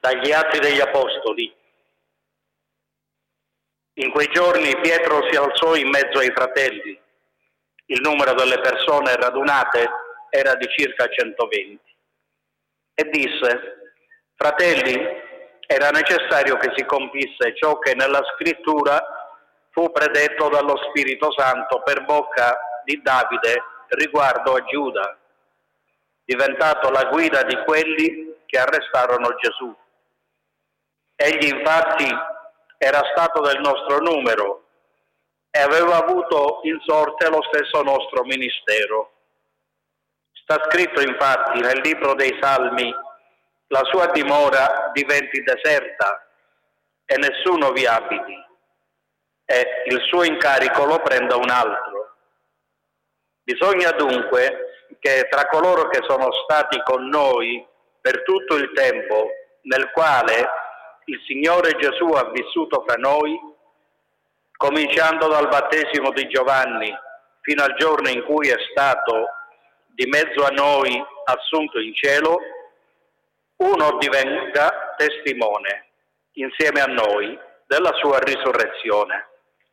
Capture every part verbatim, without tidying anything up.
Dagli Atti degli Apostoli. In quei giorni Pietro si alzò in mezzo ai fratelli. Il numero delle persone radunate era di circa centoventi. E disse: fratelli, era necessario che si compisse ciò che nella scrittura fu predetto dallo Spirito Santo per bocca di Davide riguardo a Giuda, diventato la guida di quelli che arrestarono Gesù. Egli infatti era stato del nostro numero e aveva avuto in sorte lo stesso nostro ministero. Sta scritto infatti nel libro dei Salmi: la sua dimora diventi deserta e nessuno vi abiti, e il suo incarico lo prenda un altro. Bisogna dunque che tra coloro che sono stati con noi per tutto il tempo nel quale il Signore Gesù ha vissuto fra noi, cominciando dal battesimo di Giovanni fino al giorno in cui è stato di mezzo a noi assunto in cielo, uno divenga testimone insieme a noi della sua risurrezione.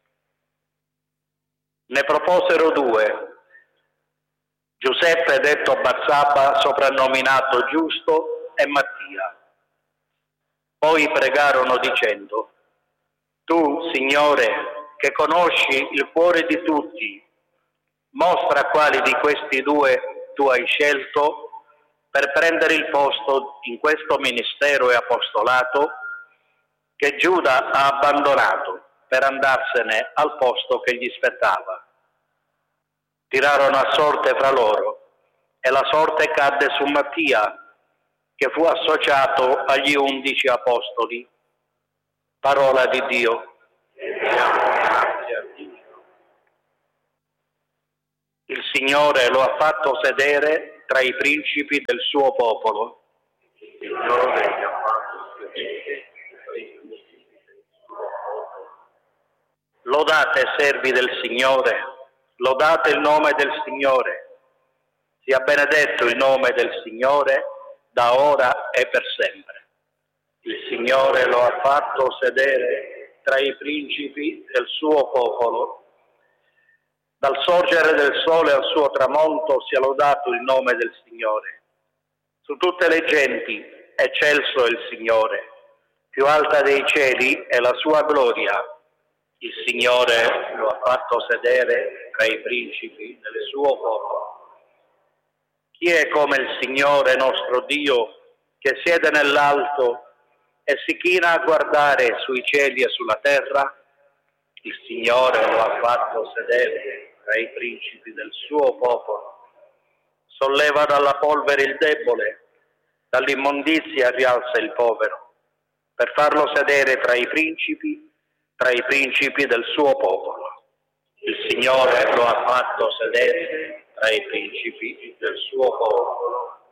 Ne proposero due: Giuseppe detto Barsabba, soprannominato Giusto, e Mattia. Poi pregarono dicendo: tu, Signore, che conosci il cuore di tutti, mostra quali di questi due tu hai scelto per prendere il posto in questo ministero e apostolato che Giuda ha abbandonato per andarsene al posto che gli spettava. Tirarono a sorte fra loro e la sorte cadde su Mattia, che fu associato agli undici apostoli. Parola di Dio. Il Signore lo ha fatto sedere tra i principi del suo popolo. Lodate, servi del Signore, lodate il nome del Signore. Sia benedetto il nome del Signore da ora e per sempre. Il Signore lo ha fatto sedere tra i principi del suo popolo. Dal sorgere del sole al suo tramonto sia lodato il nome del Signore. Su tutte le genti eccelso è il Signore, più alta dei cieli è la sua gloria. Il Signore lo ha fatto sedere tra i principi del suo popolo. Chi è come il Signore nostro Dio, che siede nell'alto e si china a guardare sui cieli e sulla terra? Il Signore lo ha fatto sedere tra i principi del suo popolo. Solleva dalla polvere il debole, dall'immondizia rialza il povero, per farlo sedere tra i principi, tra i principi del suo popolo. Il Signore lo ha fatto sedere tra i principi del suo popolo.